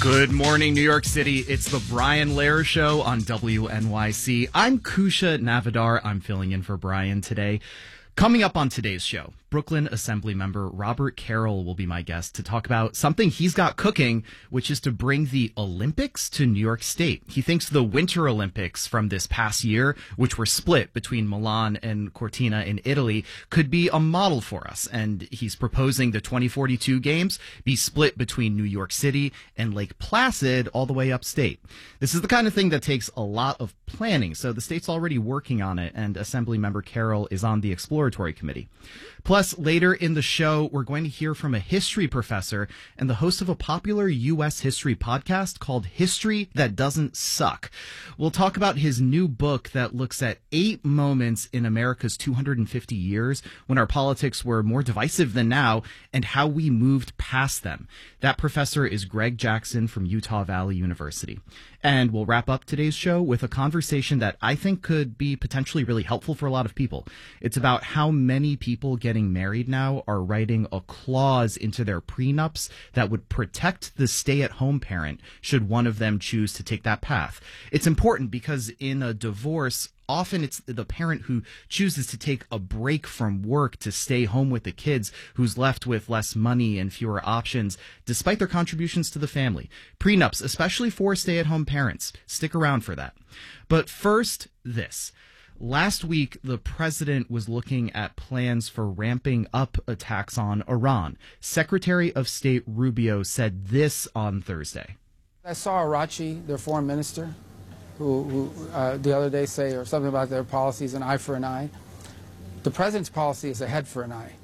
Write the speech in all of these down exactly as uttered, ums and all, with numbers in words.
Good morning, New York City. It's the Brian Lehrer Show on W N Y C. I'm Kusha Navidar. I'm filling in for Brian today. Coming up on today's show, Brooklyn Assembly member Robert Carroll will be my guest to talk about something he's got cooking, which is to bring the Olympics to New York State. He thinks the Winter Olympics from this past year, which were split between Milan and Cortina in Italy, could be a model for us. And he's proposing the twenty forty-two games be split between New York City and Lake Placid all the way upstate. This is the kind of thing that takes a lot of planning, so the state's already working on it, and Assemblymember Carroll is on the exploratory committee. Plus, later in the show, we're going to hear from a history professor and the host of a popular U S history podcast called History That Doesn't Suck. We'll talk about his new book that looks at eight moments in America's two hundred fifty years when our politics were more divisive than now and how we moved past them. That professor is Greg Jackson from Utah Valley University. And we'll wrap up today's show with a conversation that I think could be potentially really helpful for a lot of people. It's about how many people getting married now are writing a clause into their prenups that would protect the stay-at-home parent should one of them choose to take that path. It's important because in a divorce, often it's the parent who chooses to take a break from work to stay home with the kids who's left with less money and fewer options, despite their contributions to the family. Prenups, especially for stay-at-home parents. Stick around for that. But first, this. Last week, the president was looking at plans for ramping up attacks on Iran. Secretary of State Rubio said this on Thursday. I saw Arachi, their foreign minister, who, who uh, the other day say or something about their policies, an eye for an eye. The president's policy is a head for an eye.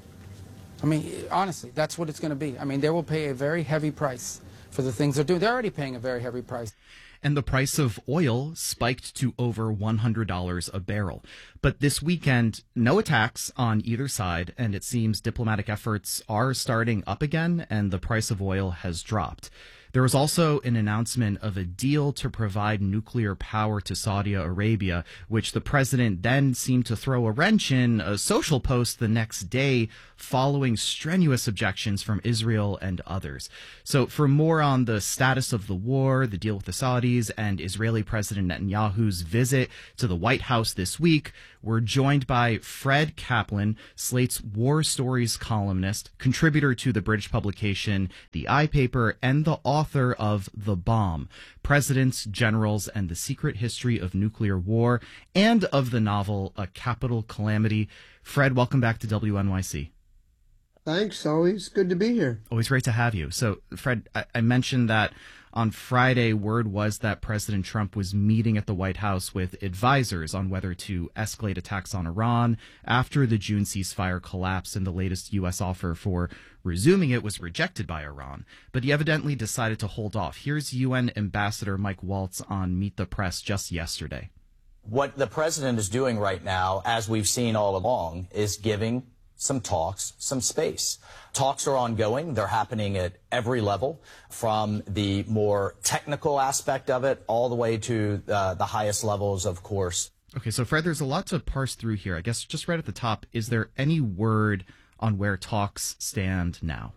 I mean, honestly, that's what it's going to be. I mean, they will pay a very heavy price for the things they're doing. They're already paying a very heavy price. And the price of oil spiked to over one hundred dollars a barrel. But this weekend, no attacks on either side, and it seems diplomatic efforts are starting up again, and the price of oil has dropped. There was also an announcement of a deal to provide nuclear power to Saudi Arabia, which the president then seemed to throw a wrench in a social post the next day following strenuous objections from Israel and others. So for more on the status of the war, the deal with the Saudis, and Israeli President Netanyahu's visit to the White House this week, we're joined by Fred Kaplan, Slate's War Stories columnist, contributor to the British publication The Eye Paper, and the author of The Bomb, Presidents, Generals, and the Secret History of Nuclear War, and of the novel A Capital Calamity. Fred, welcome back to W N Y C. Thanks. Always good to be here. Always great to have you. So, Fred, I, I mentioned that on Friday, word was that President Trump was meeting at the White House with advisors on whether to escalate attacks on Iran after the June ceasefire collapsed and the latest U S offer for resuming it was rejected by Iran. But he evidently decided to hold off. Here's U N Ambassador Mike Waltz on Meet the Press just yesterday. What the president is doing right now, as we've seen all along, is giving some talks, some space. Talks are ongoing. They're happening at every level, from the more technical aspect of it all the way to uh, the highest levels, of course. Okay, so Fred, there's a lot to parse through here. I guess just right at the top, is there any word on where talks stand now?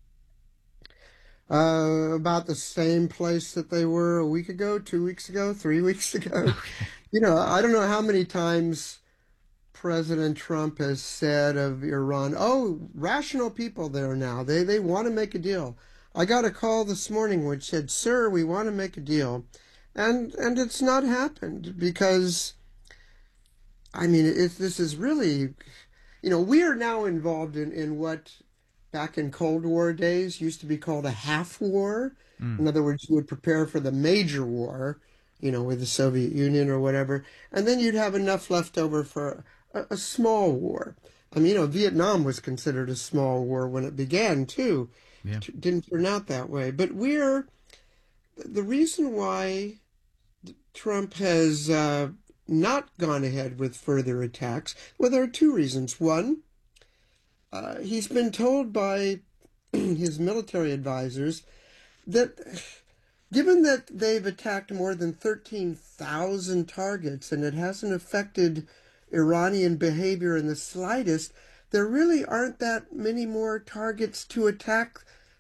Uh, about the same place that they were a week ago, two weeks ago, three weeks ago. Okay. You know, I don't know how many times President Trump has said of Iran, oh, rational people there now. They they want to make a deal. I got a call this morning which said, sir, we want to make a deal. And and it's not happened because, I mean, it, this is really, you know, we are now involved in, in what back in Cold War days used to be called a half war. Mm. In other words, you would prepare for the major war, you know, with the Soviet Union or whatever, and then you'd have enough left over for a, a small war. I mean, you know, Vietnam was considered a small war when it began, too. Yeah. It didn't turn out that way. But we're, the reason why Trump has uh, not gone ahead with further attacks, well, there are two reasons. One, uh, he's been told by his military advisors that given that they've attacked more than thirteen thousand targets and it hasn't affected Iranian behavior in the slightest, there really aren't that many more targets to attack that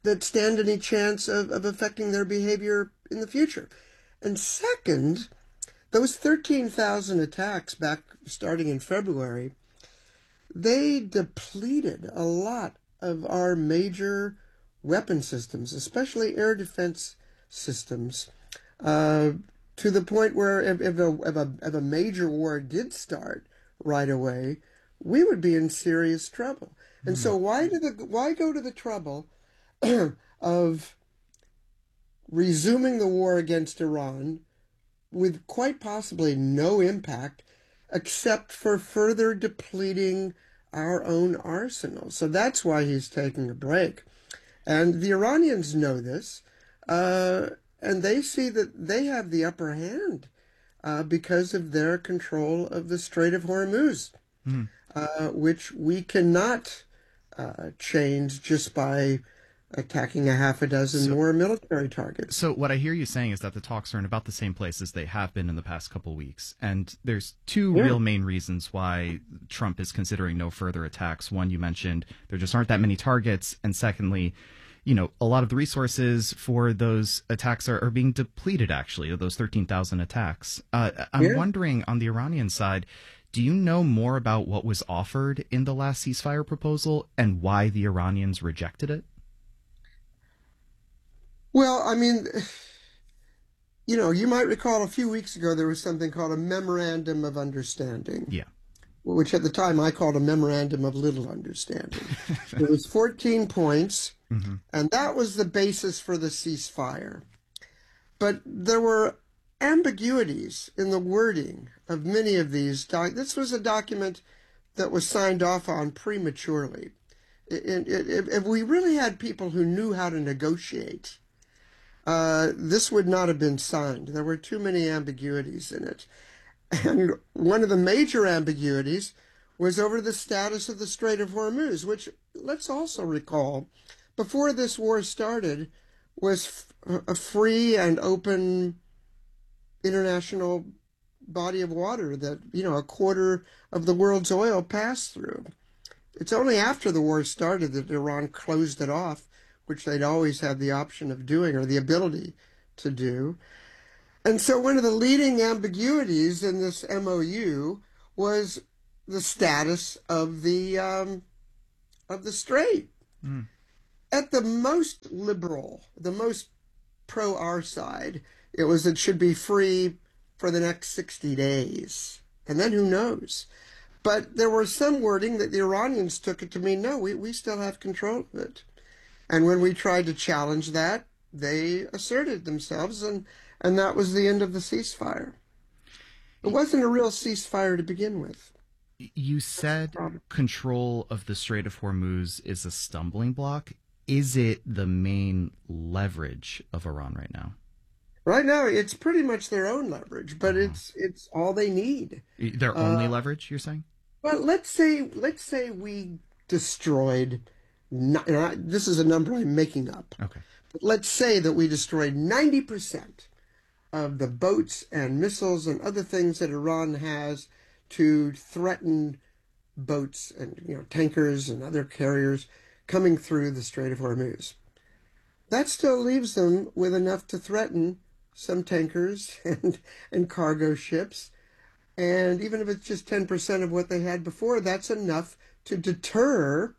that stand any chance of, of affecting their behavior in the future. And second, those thirteen thousand attacks back starting in February, they depleted a lot of our major weapon systems, especially air defense systems, uh, to the point where if, if, a, if, a, if a major war did start right away, we would be in serious trouble. And so why do the why go to the trouble of resuming the war against Iran with quite possibly no impact except for further depleting our own arsenal? So that's why he's taking a break. And the Iranians know this, uh, and they see that they have the upper hand uh, because of their control of the Strait of Hormuz, mm. uh, which we cannot uh, change just by attacking a half a dozen so, more military targets. So what I hear you saying is that the talks are in about the same place as they have been in the past couple of weeks. And there's two yeah. real main reasons why Trump is considering no further attacks. One, you mentioned there just aren't that many targets. And secondly, you know, a lot of the resources for those attacks are, are being depleted, actually, of those thirteen thousand attacks. Uh, I'm yeah. wondering, on the Iranian side, do you know more about what was offered in the last ceasefire proposal and why the Iranians rejected it? Well, I mean, you know, you might recall a few weeks ago there was something called a Memorandum of Understanding. Yeah. Which at the time I called a Memorandum of Little Understanding. It was fourteen points, mm-hmm. and that was the basis for the ceasefire. But there were ambiguities in the wording of many of these. Doc- this was a document that was signed off on prematurely. It, it, it, if we really had people who knew how to negotiate, Uh, this would not have been signed. There were too many ambiguities in it. And one of the major ambiguities was over the status of the Strait of Hormuz, which, let's also recall, before this war started, was f- a free and open international body of water that, you know, a quarter of the world's oil passed through. It's only after the war started that Iran closed it off, which they'd always had the option of doing or the ability to do. And so one of the leading ambiguities in this M O U was the status of the um, of the strait. Mm. At the most liberal, the most pro our side, it was it should be free for the next sixty days. And then who knows? But there was some wording that the Iranians took it to mean, no, we, we still have control of it. And when we tried to challenge that, they asserted themselves, and, and that was the end of the ceasefire. It wasn't a real ceasefire to begin with. You said control of the Strait of Hormuz is a stumbling block. Is it the main leverage of Iran right now? Right now, it's pretty much their own leverage, but uh-huh. it's it's all they need. Their only uh, leverage, you're saying? Well, let's say let's say we destroyed. Not, this is a number I'm making up. Okay. But let's say that we destroyed ninety percent of the boats and missiles and other things that Iran has to threaten boats and, you know, tankers and other carriers coming through the Strait of Hormuz. That still leaves them with enough to threaten some tankers and, and cargo ships. And even if it's just ten percent of what they had before, that's enough to deter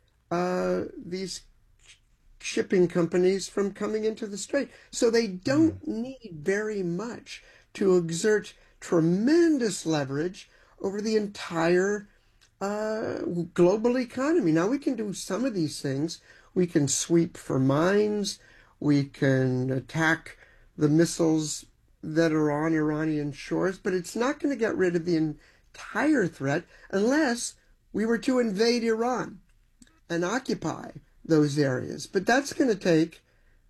Uh, these shipping companies from coming into the strait. So they don't mm. need very much to exert tremendous leverage over the entire uh, global economy. Now, we can do some of these things. We can sweep for mines. We can attack the missiles that are on Iranian shores, but it's not going to get rid of the entire threat unless we were to invade Iran and occupy those areas. But that's going to take,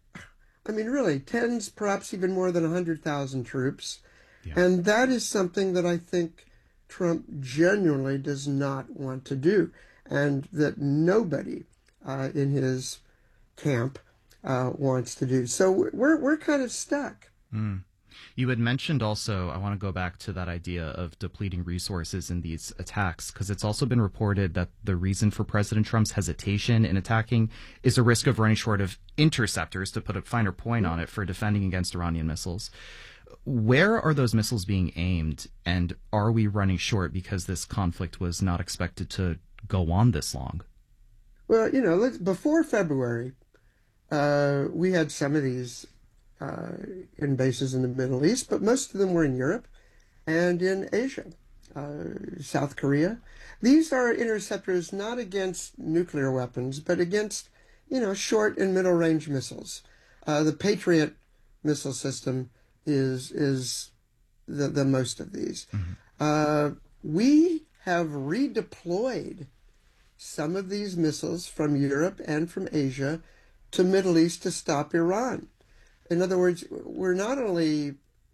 I mean, really, tens, perhaps even more than one hundred thousand troops. Yeah. And that is something that I think Trump genuinely does not want to do, and that nobody uh, in his camp uh, wants to do. So we're we're kind of stuck. Mm. You had mentioned also, I want to go back to that idea of depleting resources in these attacks, because it's also been reported that the reason for President Trump's hesitation in attacking is a risk of running short of interceptors, to put a finer point on it, for defending against Iranian missiles. Where are those missiles being aimed, and are we running short because this conflict was not expected to go on this long? Well, you know, let's, before February, uh, we had some of these uh, in bases in the Middle East, but most of them were in Europe and in Asia, uh, South Korea. These are interceptors not against nuclear weapons, but against, you know, short and middle range missiles. Uh, the Patriot missile system is is the, the most of these. Mm-hmm. Uh, we have redeployed some of these missiles from Europe and from Asia to Middle East to stop Iran. In other words, we're not only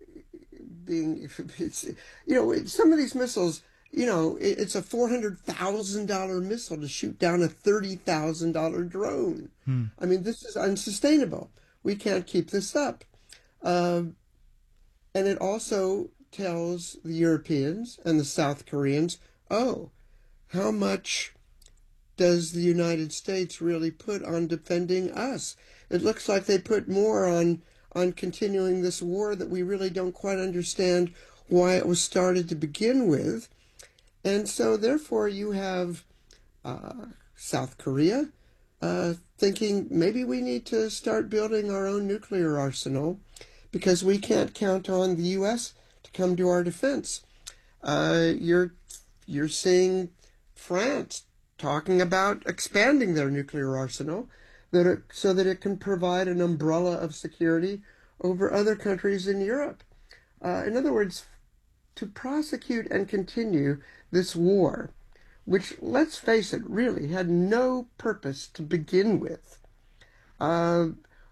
being, it's, you know, some of these missiles, you know, it's a four hundred thousand dollars missile to shoot down a thirty thousand dollars drone. Hmm. I mean, this is unsustainable. We can't keep this up. Uh, and it also tells the Europeans and the South Koreans, oh, how much does the United States really put on defending us? It looks like they put more on on continuing this war that we really don't quite understand why it was started to begin with. And so therefore you have uh, South Korea uh, thinking maybe we need to start building our own nuclear arsenal because we can't count on the U S to come to our defense. Uh, you're you're seeing France talking about expanding their nuclear arsenal that it, so that it can provide an umbrella of security over other countries in Europe. Uh, in other words, to prosecute and continue this war, which, let's face it, really had no purpose to begin with. Uh,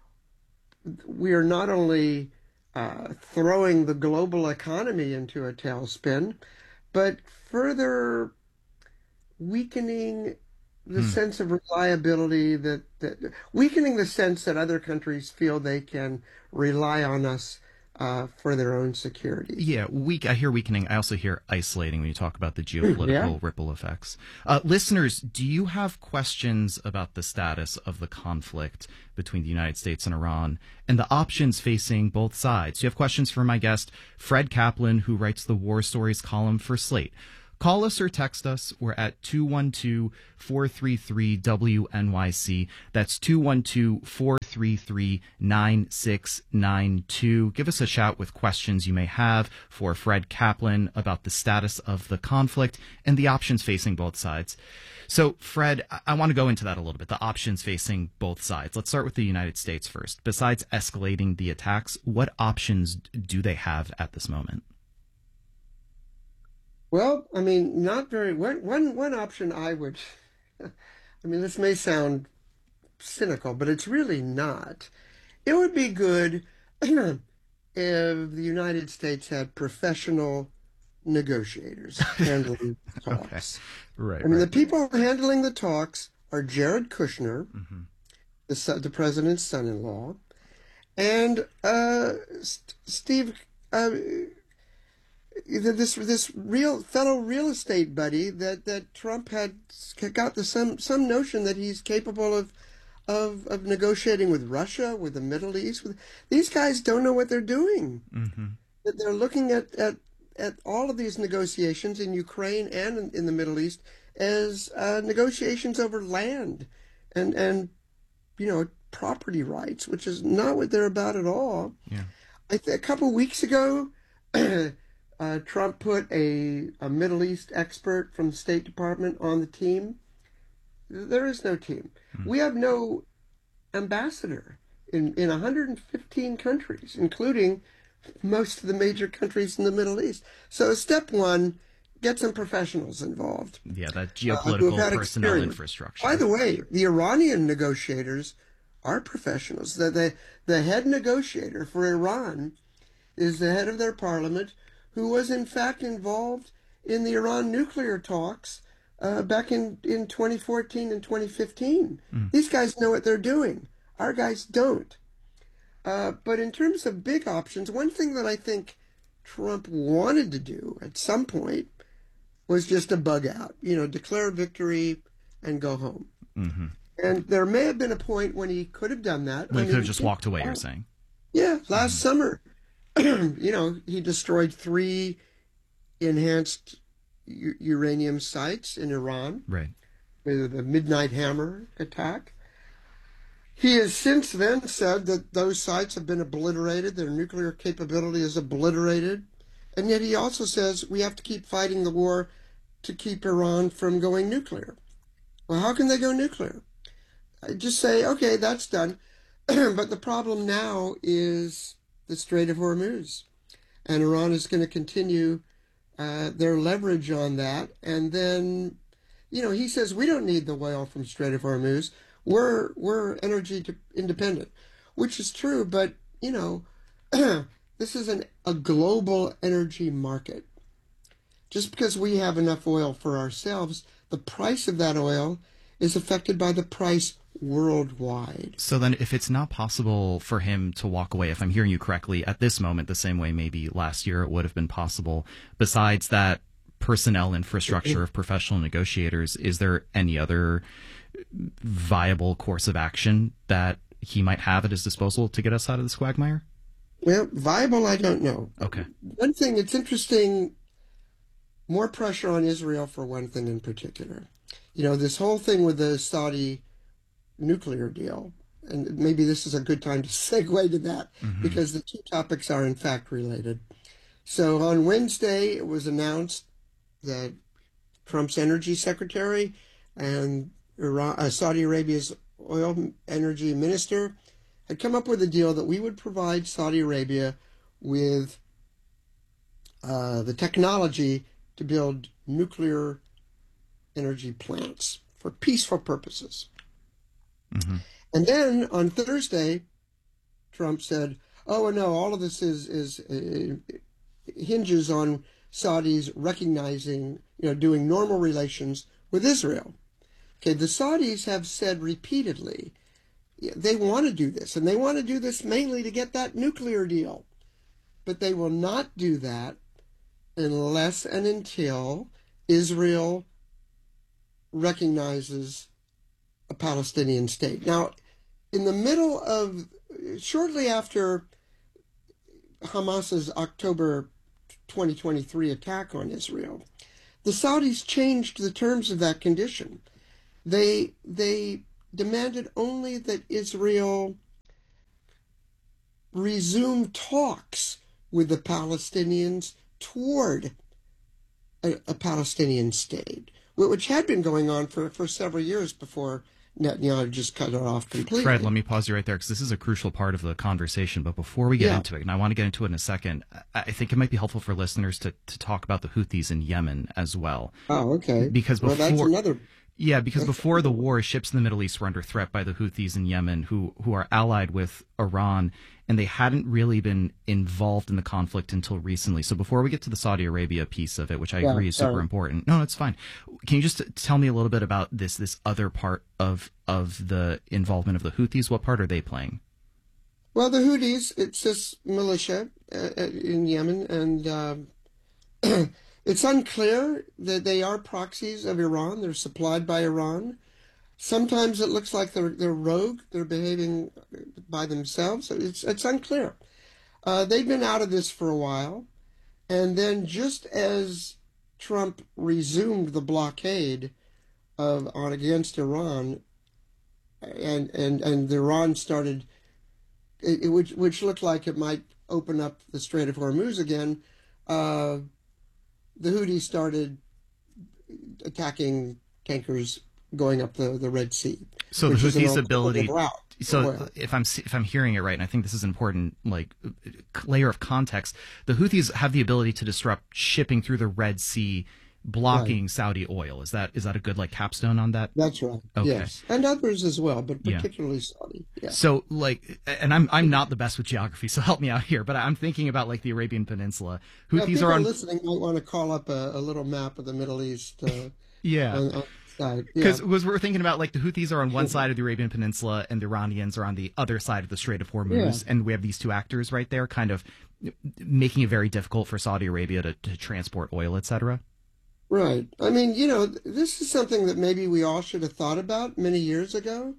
we are not only uh, throwing the global economy into a tailspin, but further weakening the hmm. sense of reliability that, that weakening the sense that other countries feel they can rely on us uh, for their own security. Yeah, weak. I hear weakening. I also hear isolating when you talk about the geopolitical yeah. ripple effects. Uh, listeners, do you have questions about the status of the conflict between the United States and Iran and the options facing both sides? Do you have questions for my guest, Fred Kaplan, who writes the War Stories column for Slate? Call us or text us. We're at two one two, four three three, W N Y C. That's two one two, four three three, nine six nine two. Give us a shout with questions you may have for Fred Kaplan about the status of the conflict and the options facing both sides. So, Fred, I want to go into that a little bit, the options facing both sides. Let's start with the United States first. Besides escalating the attacks, what options do they have at this moment? Well, I mean, not very. One, one, one option I would, I mean, this may sound cynical, but it's really not. It would be good if the United States had professional negotiators handling talks. Okay. Right. I mean, right. the people handling the talks are Jared Kushner, mm-hmm. the, the president's son-in-law, and uh, St- Steve. Uh, This this real fellow real estate buddy that, that Trump had got the some some notion that he's capable of of of negotiating with Russia, with the Middle East. With these guys don't know what they're doing. Mm-hmm. They're looking at, at at all of these negotiations in Ukraine and in, in the Middle East as uh, negotiations over land and and you know property rights, which is not what they're about at all. Yeah. I th- a couple of weeks ago. Uh, Trump put a, a Middle East expert from the State Department on the team. There is no team. Mm-hmm. We have no ambassador in, in one hundred fifteen countries, including most of the major countries in the Middle East. So step one, get some professionals involved. Yeah, that geopolitical uh, personnel experience. Infrastructure. By the way, the Iranian negotiators are professionals. The, the, the head negotiator for Iran is the head of their parliament, who was in fact involved in the Iran nuclear talks uh, back in, in twenty fourteen and twenty fifteen. Mm. These guys know what they're doing. Our guys don't. Uh, but in terms of big options, one thing that I think Trump wanted to do at some point was just a bug out, you know, declare victory and go home. Mm-hmm. And there may have been a point when he could have done that. When I he could have mean, just walked away, you're saying? Yeah, last Mm-hmm. summer, you know, he destroyed three enhanced u- uranium sites in Iran Right. with the Midnight Hammer attack. He has since then said that those sites have been obliterated, their nuclear capability is obliterated, and yet he also says we have to keep fighting the war to keep Iran from going nuclear. Well, how can they go nuclear? I just say, okay, that's done. But the problem now is the Strait of Hormuz, and Iran is going to continue uh, their leverage on that. And then, you know, he says we don't need the oil from Strait of Hormuz. We're we're energy independent, which is true. But you know, this is an, a global energy market. Just because we have enough oil for ourselves, the price of that oil is affected by the price worldwide. So then if it's not possible for him to walk away, if I'm hearing you correctly, at this moment, the same way maybe last year it would have been possible, besides that personnel infrastructure of professional negotiators, is there any other viable course of action that he might have at his disposal to get us out of this quagmire? Well, viable, I don't know. Okay. One thing, it's interesting, more pressure on Israel for one thing in particular. You know, this whole thing with the Saudi nuclear deal, and maybe this is a good time to segue to that, mm-hmm. because the two topics are in fact related. So on Wednesday, it was announced that Trump's energy secretary and Iran, uh, Saudi Arabia's oil energy minister had come up with a deal that we would provide Saudi Arabia with uh, the technology to build nuclear energy plants for peaceful purposes. Mm-hmm. And then on Thursday, Trump said, "Oh no, all of this is is uh, hinges on Saudis recognizing, you know, doing normal relations with Israel." Okay, the Saudis have said repeatedly they want to do this, and they want to do this mainly to get that nuclear deal, but they will not do that unless and until Israel recognizes a Palestinian state. Now, in the middle of, shortly after Hamas's October twenty twenty-three attack on Israel, the Saudis changed the terms of that condition. They they demanded only that Israel resume talks with the Palestinians toward a, a Palestinian state, which had been going on for, for several years before Netanyahu just cut it off completely. Fred, let me pause you right there because this is a crucial part of the conversation. But before we get yeah. into it, and I want to get into it in a second, I think it might be helpful for listeners to, to talk about the Houthis in Yemen as well. Oh, okay. Because before, well, that's another... Yeah, because before the war, ships in the Middle East were under threat by the Houthis in Yemen, who who are allied with Iran, and they hadn't really been involved in the conflict until recently. So before we get to the Saudi Arabia piece of it, which I yeah, agree is sorry. super important. No, it's fine. Can you just tell me a little bit about this this other part of of the involvement of the Houthis? What part are they playing? Well, the Houthis, it's this militia uh, in Yemen, and um, it's unclear that they are proxies of Iran. They're supplied by Iran. Sometimes it looks like they're they're rogue. They're behaving by themselves. It's it's unclear. Uh, they've been out of this for a while, and then just as Trump resumed the blockade of on against Iran, and and and Iran started, it, it, which which looked like it might open up the Strait of Hormuz again. Uh, the Houthis started attacking tankers going up the, the Red Sea. So the Houthis' ability. So oil. if I'm if I'm hearing it right, and I think this is an important like layer of context, the Houthis have the ability to disrupt shipping through the Red Sea, blocking right. Saudi oil. Is that is that a good like capstone on that? That's right. Okay. Yes, and others as well, but particularly yeah. Saudi. Yeah. So like, and I'm I'm not the best with geography, so help me out here. But I'm thinking about like the Arabian Peninsula. Houthis now, are on. Listening might want to call up a, a little map of the Middle East. Uh, yeah. On, on side. Because Yeah. we're thinking about, like, the Houthis are on one side of the Arabian Peninsula and the Iranians are on the other side of the Strait of Hormuz. Yeah. And we have these two actors right there kind of making it very difficult for Saudi Arabia to, to transport oil, et cetera. Right. I mean, you know, this is something that maybe we all should have thought about many years ago.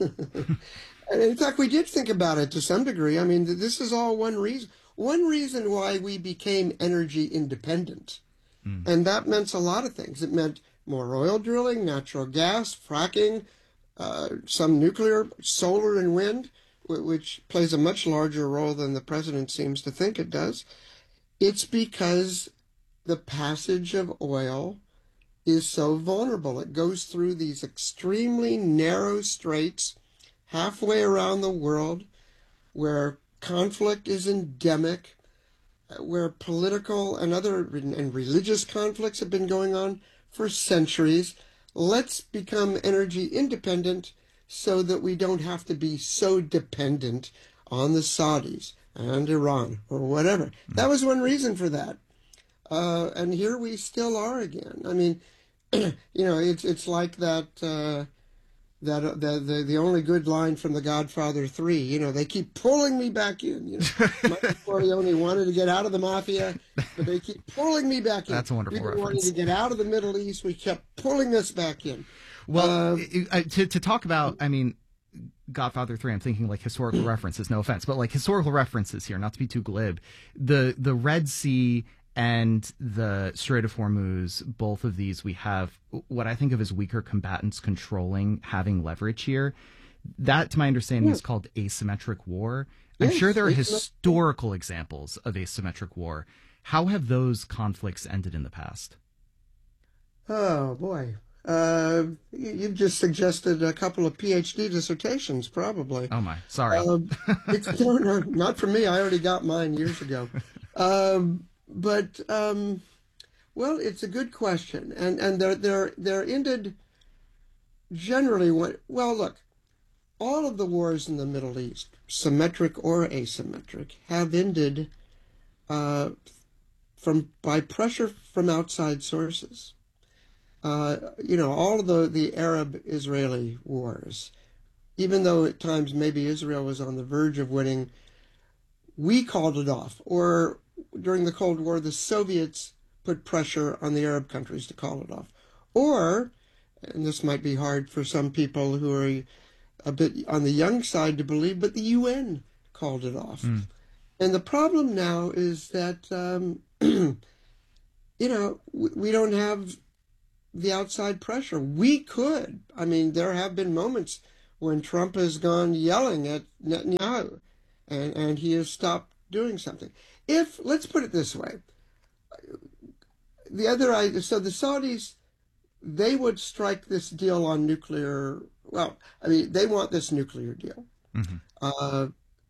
And in fact, we did think about it to some degree. I mean, this is all one reason. One reason why we became energy independent. Mm. And that meant a lot of things. It meant more oil drilling, natural gas, fracking, uh, some nuclear, solar and wind, which plays a much larger role than the president seems to think it does. It's because the passage of oil is so vulnerable. It goes through these extremely narrow straits halfway around the world where conflict is endemic, where political and other and religious conflicts have been going on for centuries. Let's become energy independent so that we don't have to be so dependent on the Saudis and Iran or whatever. Mm-hmm. That was one reason for that. Uh, and here we still are again. I mean, you know, it's it's like that uh, that uh, the, the the only good line from The Godfather three. You know, they keep pulling me back in. You know, Michael Corleone wanted to get out of the mafia, but they keep pulling me back in. That's a wonderful we reference. wanted to get out of the Middle East. We kept pulling us back in. Well, uh, uh, to to talk about, I mean, Godfather three, I'm thinking like historical references. No offense, but like historical references here, not to be too glib. The the Red Sea and the Strait of Hormuz, both of these, we have what I think of as weaker combatants controlling, having leverage here. That, to my understanding, yeah. is called asymmetric war. I'm yes, sure there are historical examples of asymmetric war. How have those conflicts ended in the past? Oh, boy. Uh, you've just suggested a couple of PhD dissertations, probably. Oh, my. Sorry. Um, it's, no, no, not for me. I already got mine years ago. Um, But, um, well, it's a good question. And and they're, they're, they're ended generally, when, well, look, all of the wars in the Middle East, symmetric or asymmetric, have ended uh, from by pressure from outside sources. Uh, you know, all of the, the Arab-Israeli wars, even though at times maybe Israel was on the verge of winning, we called it off. Or during the Cold War, the Soviets put pressure on the Arab countries to call it off. Or, and this might be hard for some people who are a bit on the young side to believe, but the U N called it off. Mm. And the problem now is that, um, you know, we, we don't have the outside pressure. We could. I mean, there have been moments when Trump has gone yelling at Netanyahu, and, and he has stopped doing something. If, let's put it this way, the other idea, so the Saudis, they would strike this deal on nuclear, well, I mean, they want this nuclear deal. Mm-hmm. Uh,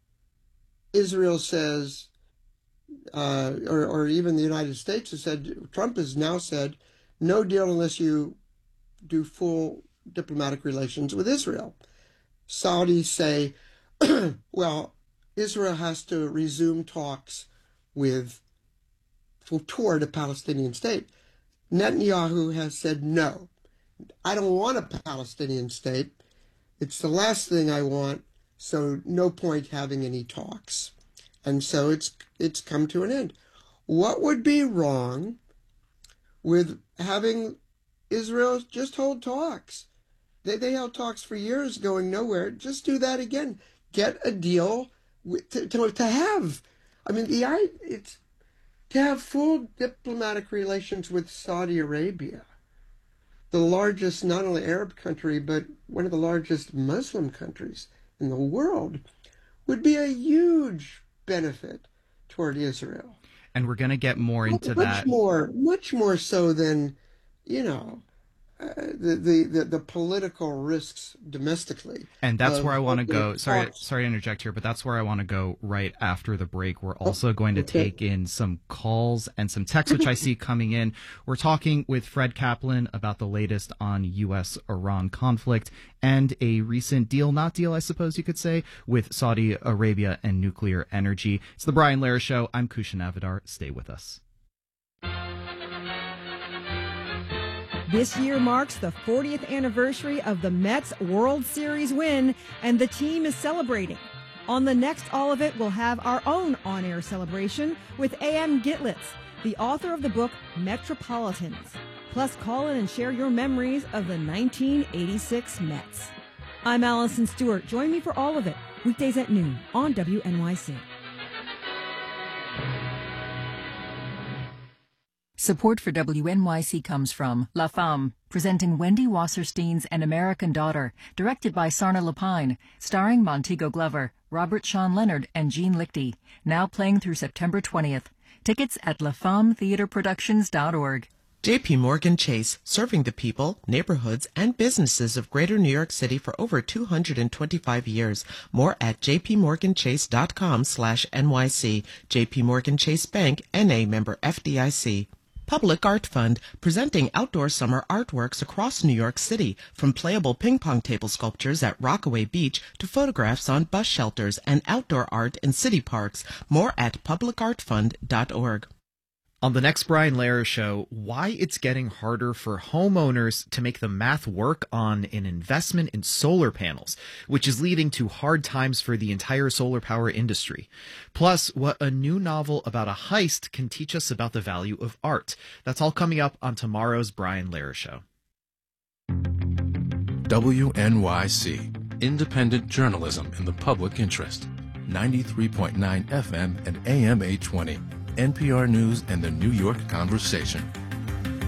Israel says, uh, or, or even the United States has said, Trump has now said, no deal unless you do full diplomatic relations with Israel. Saudis say, well, Israel has to resume talks with toward a Palestinian state. Netanyahu has said, no, I don't want a Palestinian state. It's the last thing I want, so no point having any talks. And so it's it's come to an end. What would be wrong with having Israel just hold talks? They, they held talks for years going nowhere. Just do that again. Get a deal with, to, to, to have. I mean, the I it's to have full diplomatic relations with Saudi Arabia, the largest not only Arab country but one of the largest Muslim countries in the world, would be a huge benefit toward Israel. And we're going to get more into much that. Much more, much more so than, you know, uh, the, the, the, the political risks domestically. And that's of, where I want to go. talks. Sorry, sorry to interject here, but that's where I want to go right after the break. We're also going to okay. take in some calls and some texts, which I see coming in. We're talking with Fred Kaplan about the latest on U S Iran conflict and a recent deal, not deal, I suppose you could say, with Saudi Arabia and nuclear energy. It's the Brian Lehrer Show. I'm Kusha Navidar. Stay with us. This year marks the fortieth anniversary of the Mets World Series win, and the team is celebrating. On the next All of It, we'll have our own on-air celebration with A M Gitlitz, the author of the book Metropolitans. Plus, call in and share your memories of the nineteen eighty-six Mets. I'm Allison Stewart. Join me for All of It, weekdays at noon on W N Y C. Support for W N Y C comes from La Femme, presenting Wendy Wasserstein's An American Daughter, directed by Sarna Lapine, starring Montego Glover, Robert Sean Leonard, and Jean Lichty, now playing through September twentieth. Tickets at la femme theater productions dot org. J P Morgan Chase, serving the people, neighborhoods, and businesses of Greater New York City for over two hundred twenty-five years. More at j p morgan chase dot com slash N Y C. J P Morgan Chase Bank, N A member F D I C. Public Art Fund, presenting outdoor summer artworks across New York City, from playable ping-pong table sculptures at Rockaway Beach to photographs on bus shelters and outdoor art in city parks. More at public art fund dot org. On the next Brian Lehrer Show, why it's getting harder for homeowners to make the math work on an investment in solar panels, which is leading to hard times for the entire solar power industry. Plus, what a new novel about a heist can teach us about the value of art. That's all coming up on tomorrow's Brian Lehrer Show. W N Y C, independent journalism in the public interest. ninety-three point nine F M and A M eight twenty. N P R News and the New York Conversation.